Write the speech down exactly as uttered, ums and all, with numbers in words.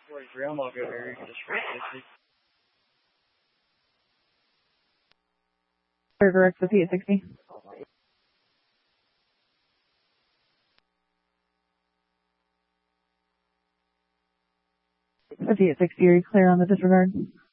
forty-three, I'm all good here. You can just reach sixty. Direct fifty at sixty. fifty at sixty, are you clear on the disregard?